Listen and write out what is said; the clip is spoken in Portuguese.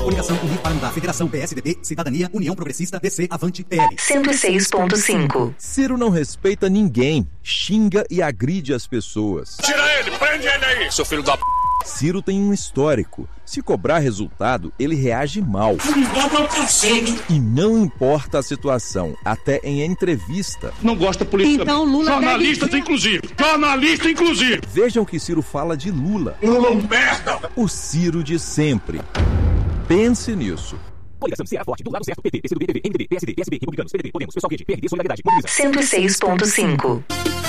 Coligação Unir para Mudar. Federação PSDB, Cidadania, União Progressista, DC, Avante, PL. 106.5. Ciro não respeita ninguém, xinga e agride as pessoas. Tira ele, prende ele aí, seu filho da p... Ciro tem um histórico. Se cobrar resultado, ele reage mal. E não importa a situação, até em entrevista. Não gosta política. Então Lula jornalistas inclusive. Jornalista inclusive. Vejam que Ciro fala de Lula. Lula é um merda. O Ciro de sempre. Pense nisso. Coligação Ceará Forte, do lado certo, PT, PCdoB, PV, MDB, PSD, PSB, Republicanos, PDT, Podemos, Pessoal Rede, PRD, Solidariedade, 106.5.